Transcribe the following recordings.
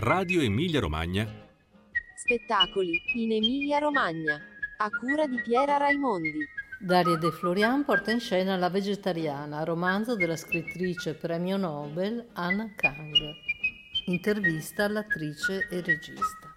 Radio Emilia Romagna. Spettacoli in Emilia-Romagna, a cura di Piera Raimondi. Daria De Florian porta in scena La vegetariana, romanzo della scrittrice premio Nobel Anna Kang. Intervista all'attrice e regista.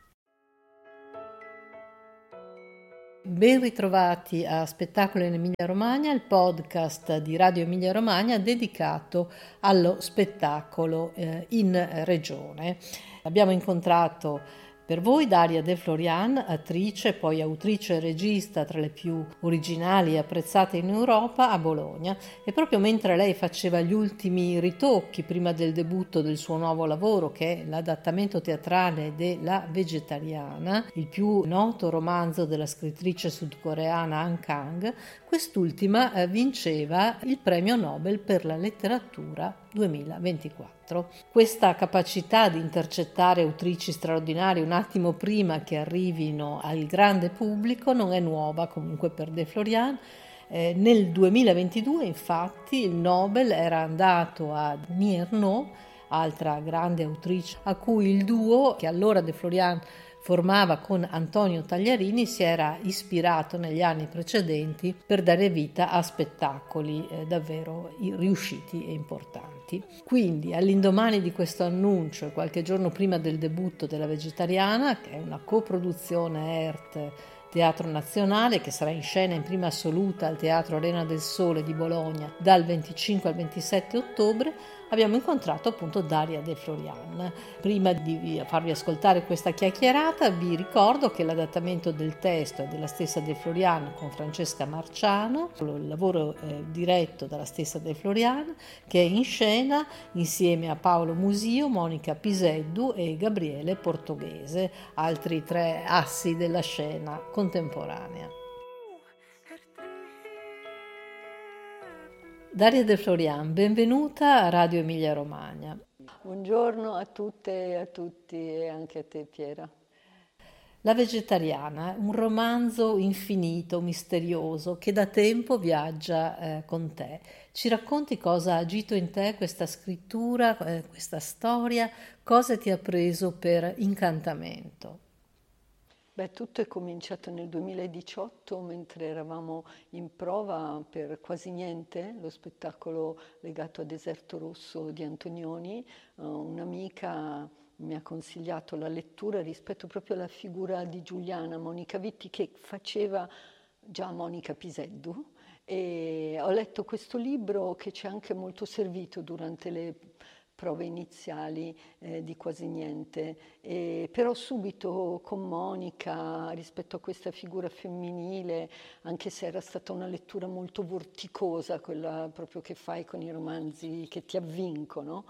Ben ritrovati a Spettacolo in Emilia-Romagna, il podcast di Radio Emilia-Romagna dedicato allo spettacolo in regione. Abbiamo incontrato per voi Daria De Florian, attrice, poi autrice e regista tra le più originali e apprezzate in Europa, a Bologna, e proprio mentre lei faceva gli ultimi ritocchi prima del debutto del suo nuovo lavoro, che è l'adattamento teatrale de La vegetariana, il più noto romanzo della scrittrice sudcoreana Anna Kang, quest'ultima vinceva il premio Nobel per la letteratura 2024. Questa capacità di intercettare autrici straordinari un attimo prima che arrivino al grande pubblico non è nuova comunque per De Florian. Nel 2022 infatti il Nobel era andato a Murnau, altra grande autrice a cui il duo che allora De Florian formava con Antonio Tagliarini si era ispirato negli anni precedenti per dare vita a spettacoli davvero riusciti e importanti. Quindi all'indomani di questo annuncio e qualche giorno prima del debutto della Vegetariana, che è una coproduzione ERT Teatro Nazionale, che sarà in scena in prima assoluta al Teatro Arena del Sole di Bologna dal 25 al 27 ottobre, abbiamo incontrato appunto Daria De Florian. Prima di farvi ascoltare questa chiacchierata vi ricordo che l'adattamento del testo è della stessa De Florian con Francesca Marciano, il lavoro diretto dalla stessa De Florian, che è in scena insieme a Paolo Musio, Monica Piseddu e Gabriele Portoghese, altri tre assi della scena contemporanea. Daria De Florian, benvenuta a Radio Emilia Romagna. Buongiorno a tutte e a tutti e anche a te, Piera. La vegetariana, un romanzo infinito, misterioso, che da tempo viaggia con te. Ci racconti cosa ha agito in te questa scrittura, questa storia, cosa ti ha preso per incantamento? Tutto è cominciato nel 2018 mentre eravamo in prova per Quasi Niente, lo spettacolo legato a Deserto Rosso di Antonioni. Un'amica mi ha consigliato la lettura rispetto proprio alla figura di Giuliana Monica Vitti, che faceva già Monica Piseddu, e ho letto questo libro che ci è anche molto servito durante le prove iniziali di Quasi Niente, però subito con Monica rispetto a questa figura femminile, anche se era stata una lettura molto vorticosa, quella proprio che fai con i romanzi che ti avvincono,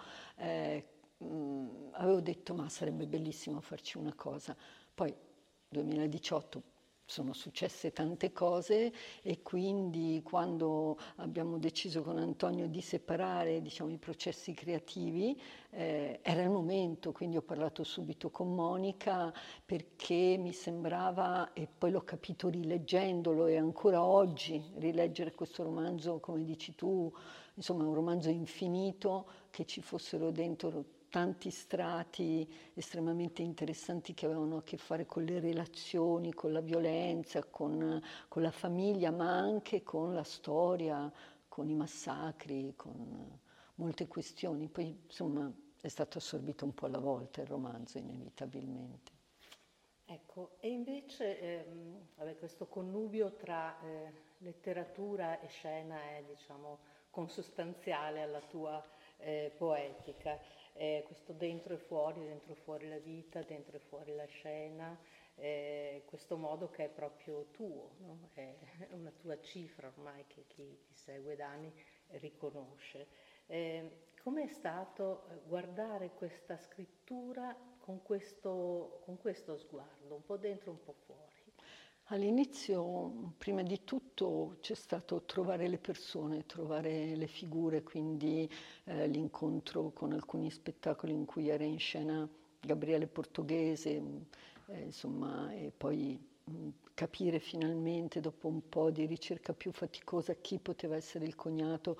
avevo detto ma sarebbe bellissimo farci una cosa. Poi 2018 sono successe tante cose e quindi quando abbiamo deciso con Antonio di separare, diciamo, i processi creativi, era il momento, quindi ho parlato subito con Monica perché mi sembrava, e poi l'ho capito rileggendolo e ancora oggi rileggere questo romanzo, come dici tu, insomma un romanzo infinito, che ci fossero dentro tanti strati estremamente interessanti che avevano a che fare con le relazioni, con la violenza, con la famiglia, ma anche con la storia, con i massacri, con molte questioni. Poi, insomma, è stato assorbito un po' alla volta il romanzo, inevitabilmente. Ecco, e invece questo connubio tra letteratura e scena è, diciamo, consustanziale alla tua poetica. Questo dentro e fuori la vita, dentro e fuori la scena, questo modo che è proprio tuo, no? È una tua cifra ormai che chi segue da anni riconosce. Com'è stato guardare questa scrittura con questo sguardo, un po' dentro, un po' fuori? All'inizio, prima di tutto, c'è stato trovare le persone, trovare le figure, quindi l'incontro con alcuni spettacoli in cui era in scena Gabriele Portoghese, insomma, e poi capire finalmente, dopo un po' di ricerca più faticosa, chi poteva essere il cognato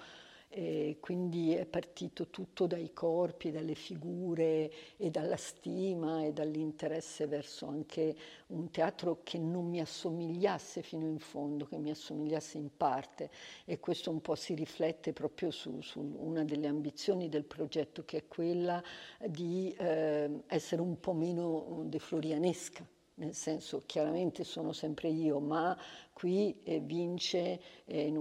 E quindi è partito tutto dai corpi, dalle figure e dalla stima e dall'interesse verso anche un teatro che non mi assomigliasse fino in fondo, che mi assomigliasse in parte, e questo un po' si riflette proprio su una delle ambizioni del progetto, che è quella di essere un po' meno deflorianesca. Nel senso, chiaramente sono sempre io, ma qui vince in